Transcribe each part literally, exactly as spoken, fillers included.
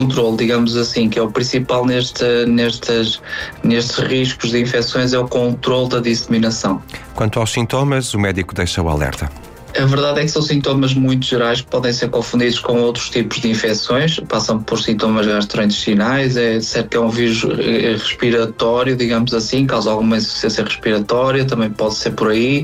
controle, digamos assim, que é o principal neste, nestes, nestes riscos de infecções, é o controle da disseminação. Quanto aos sintomas, o médico deixa o alerta. A verdade é que são sintomas muito gerais que podem ser confundidos com outros tipos de infecções, passam por sintomas gastrointestinais, é certo que é um vírus respiratório, digamos assim, causa alguma insuficiência respiratória, também pode ser por aí,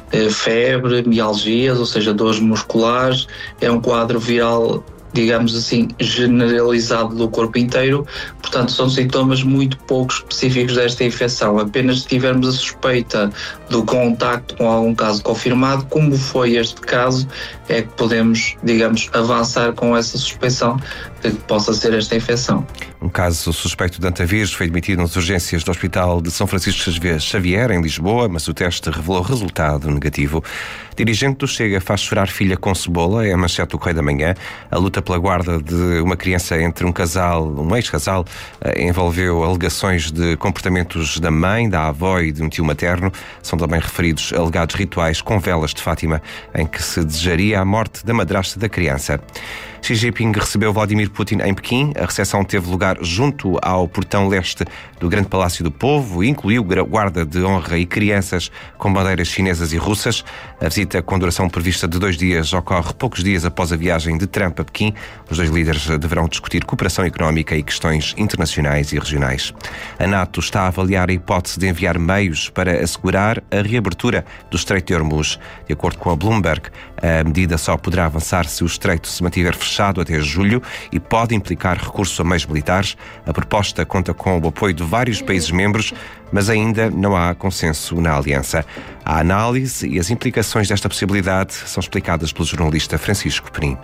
febre, mialgias, ou seja, dores musculares, é um quadro viral, digamos assim, generalizado do corpo inteiro, portanto são sintomas muito pouco específicos desta infecção. Apenas se tivermos a suspeita do contacto com algum caso confirmado, como foi este caso, é que podemos, digamos, avançar com essa suspeição de que possa ser esta infecção. Um caso suspeito de antavírus foi admitido nas urgências do Hospital de São Francisco Xavier, em Lisboa, mas o teste revelou resultado negativo. Dirigente do Chega faz chorar filha com cebola, é a manchete do Correio da Manhã. A luta pela guarda de uma criança entre um casal, um ex-casal, envolveu alegações de comportamentos da mãe, da avó e de um tio materno. São também referidos alegados rituais com velas de Fátima, em que se desejaria a morte da madrasta da criança. Xi Jinping recebeu Vladimir Putin em Pequim. A recepção teve lugar junto ao portão leste do Grande Palácio do Povo e incluiu guarda de honra e crianças com bandeiras chinesas e russas. A visita, com duração prevista de dois dias, ocorre poucos dias após a viagem de Trump a Pequim. Os dois líderes deverão discutir cooperação económica e questões internacionais e regionais. A NATO está a avaliar a hipótese de enviar meios para assegurar a reabertura do Estreito de Hormuz. De acordo com a Bloomberg, a medida só poderá avançar se o estreito se mantiver fechado até julho e pode implicar recurso a meios militares. A proposta conta com o apoio de vários países membros, mas ainda não há consenso na aliança. A análise e as implicações desta possibilidade são explicadas pelo jornalista Francisco Perim.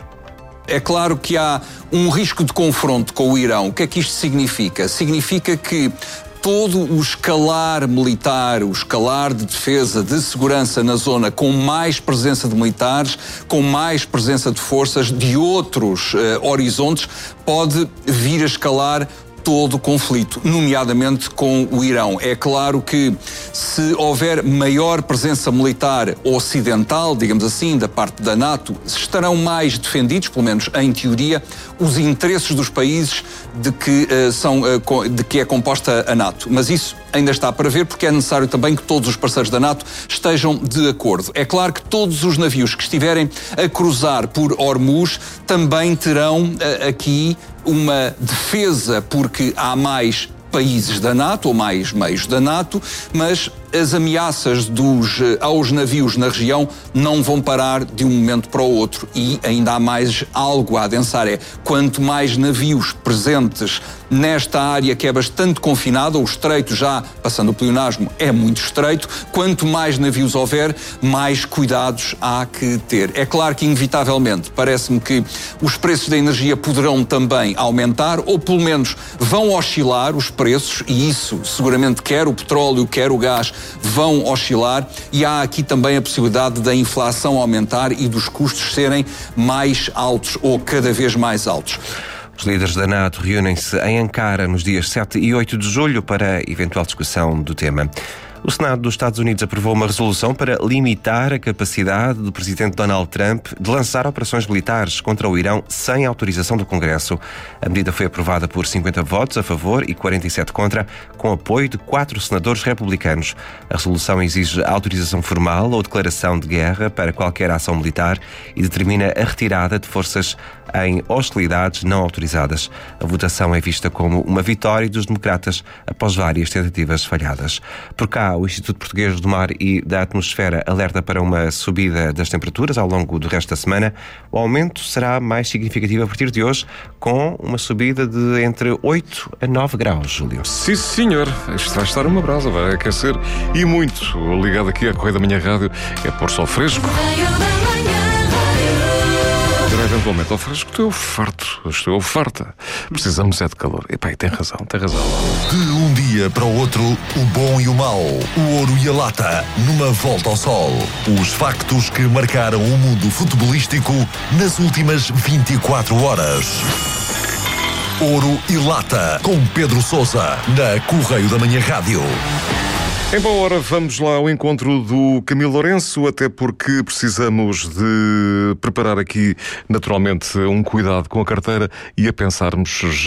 É claro que há um risco de confronto com o Irão. O que é que isto significa? Significa que todo o escalar militar, o escalar de defesa, de segurança na zona, com mais presença de militares, com mais presença de forças de outros eh, horizontes, pode vir a escalar todo o conflito, nomeadamente com o Irão. É claro que se houver maior presença militar ocidental, digamos assim, da parte da NATO, estarão mais defendidos, pelo menos em teoria, os interesses dos países de que, uh, são, uh, de que é composta a NATO. Mas isso ainda está para ver, porque é necessário também que todos os parceiros da NATO estejam de acordo. É claro que todos os navios que estiverem a cruzar por Hormuz também terão uh, aqui uma defesa, porque há mais países da NATO, ou mais meios da NATO, mas as ameaças dos, aos navios na região não vão parar de um momento para o outro. E ainda há mais algo a adensar, é quanto mais navios presentes nesta área que é bastante confinada, o estreito já, passando o pleonasmo, é muito estreito, quanto mais navios houver, mais cuidados há que ter. É claro que, inevitavelmente, parece-me que os preços da energia poderão também aumentar, ou pelo menos vão oscilar os preços, e isso seguramente quer o petróleo, quer o gás, vão oscilar, e há aqui também a possibilidade da inflação aumentar e dos custos serem mais altos ou cada vez mais altos. Os líderes da NATO reúnem-se em Ankara nos dias sete e oito de julho para a eventual discussão do tema. O Senado dos Estados Unidos aprovou uma resolução para limitar a capacidade do presidente Donald Trump de lançar operações militares contra o Irão sem autorização do Congresso. A medida foi aprovada por cinquenta votos a favor e quarenta e sete contra, com apoio de quatro senadores republicanos. A resolução exige a autorização formal ou declaração de guerra para qualquer ação militar e determina a retirada de forças em hostilidades não autorizadas. A votação é vista como uma vitória dos democratas após várias tentativas falhadas. Por cá, o Instituto Português do Mar e da Atmosfera alerta para uma subida das temperaturas ao longo do resto da semana. O aumento será mais significativo a partir de hoje, com uma subida de entre oito a nove graus, Júlio. Sim, senhor. Isto vai estar uma brasa, vai aquecer e muito. Ligado aqui à Correio da Manhã Rádio, é pôr sol fresco. Eventualmente ao fresco, estou eu farto, estou eu farta. Precisamos é de calor. E pá, tem razão, tem razão. De um dia para o outro, o bom e o mau, o ouro e a lata, numa volta ao sol. Os factos que marcaram o mundo futebolístico nas últimas vinte e quatro horas. Ouro e Lata, com Pedro Sousa, na Correio da Manhã Rádio. Em boa hora, vamos lá ao encontro do Camilo Lourenço, até porque precisamos de preparar aqui, naturalmente, um cuidado com a carteira e a pensarmos